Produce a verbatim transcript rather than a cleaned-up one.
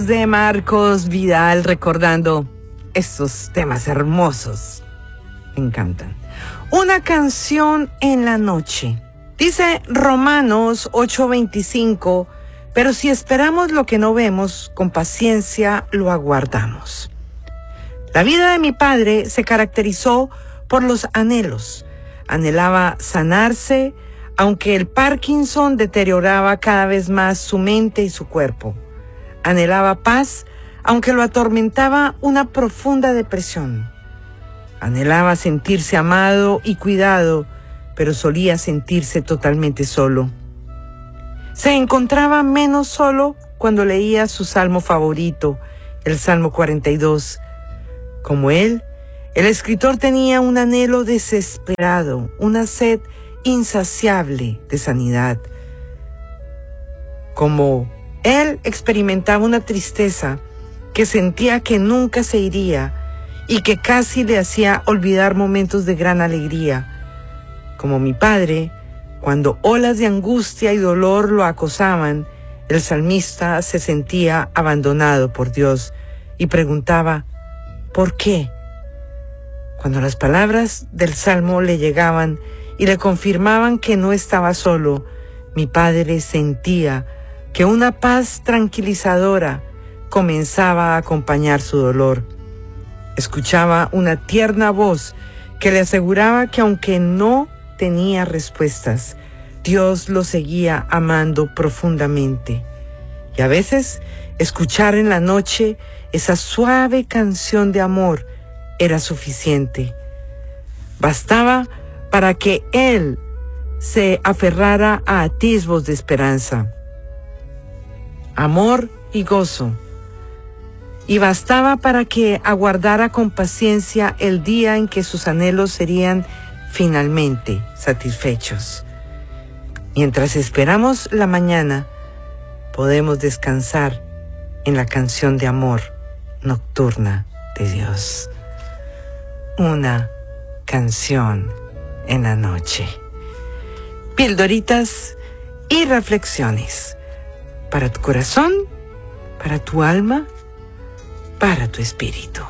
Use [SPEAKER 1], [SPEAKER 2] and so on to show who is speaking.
[SPEAKER 1] De Marcos Vidal recordando estos temas hermosos. Me encantan. Una canción en la noche. Dice Romanos ocho veinticinco, pero si esperamos lo que no vemos, con paciencia lo aguardamos. La vida de mi padre se caracterizó por los anhelos. Anhelaba sanarse, aunque el Parkinson deterioraba cada vez más su mente y su cuerpo. Anhelaba paz, aunque lo atormentaba una profunda depresión. Anhelaba sentirse amado y cuidado, pero solía sentirse totalmente solo. Se encontraba menos solo cuando leía su salmo favorito, el Salmo cuarenta y dos. Como él, el escritor tenía un anhelo desesperado, una sed insaciable de sanidad. Como él experimentaba una tristeza que sentía que nunca se iría y que casi le hacía olvidar momentos de gran alegría. Como mi padre, cuando olas de angustia y dolor lo acosaban, el salmista se sentía abandonado por Dios y preguntaba, ¿por qué? Cuando las palabras del salmo le llegaban y le confirmaban que no estaba solo, mi padre sentía que una paz tranquilizadora comenzaba a acompañar su dolor. Escuchaba una tierna voz que le aseguraba que aunque no tenía respuestas, Dios lo seguía amando profundamente. Y a veces, escuchar en la noche esa suave canción de amor era suficiente. Bastaba para que él se aferrara a atisbos de esperanza, amor y gozo, y bastaba para que aguardara con paciencia el día en que sus anhelos serían finalmente satisfechos. Mientras esperamos la mañana, podemos descansar en la canción de amor nocturna de Dios. Una canción en la noche. Pildoritas y reflexiones para tu corazón, para tu alma, para tu espíritu.